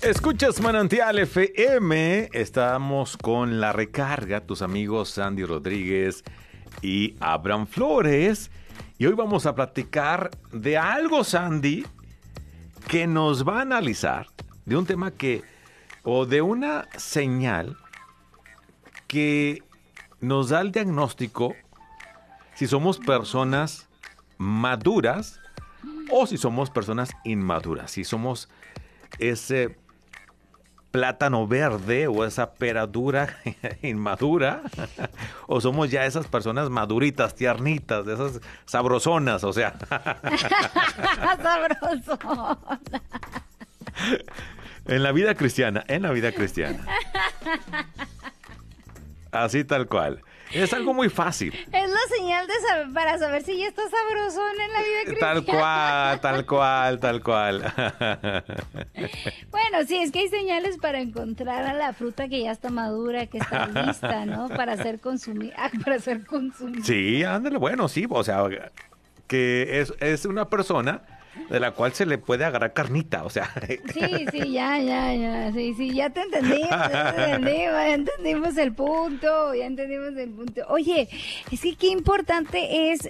Escuchas Manantial FM, estamos con La Recarga, tus amigos Sandy Rodríguez y Abraham Flores. Y hoy vamos a platicar de algo, Sandy, que nos va a analizar, de un tema o de una señal que nos da el diagnóstico si somos personas maduras o si somos personas inmaduras, si somos ese plátano verde o esa pera dura inmadura o somos ya esas personas maduritas, tiernitas, de esas sabrosonas, o sea. Sabrosona. En la vida cristiana. Así tal cual. Es algo muy fácil. Es la señal para saber si ya estás sabrosona en la vida cristiana. Tal cual. Bueno, sí, es que hay señales para encontrar a la fruta que ya está madura, que está lista, ¿no? Para ser consumida. Sí, ándale, bueno, sí, o sea, que es una persona de la cual se le puede agarrar carnita, o sea. Sí, ya. Sí, ya te entendimos el punto. Oye, es que qué importante es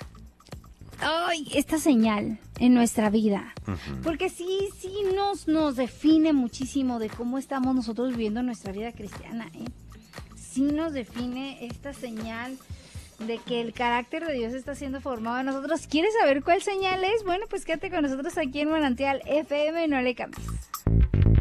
esta señal en nuestra vida. Uh-huh. Porque sí nos define muchísimo de cómo estamos nosotros viviendo nuestra vida cristiana, ¿eh? Sí nos define esta señal de que el carácter de Dios está siendo formado en nosotros. ¿Quieres saber cuál señal es? Bueno, pues quédate con nosotros aquí en Manantial FM, no le cambies.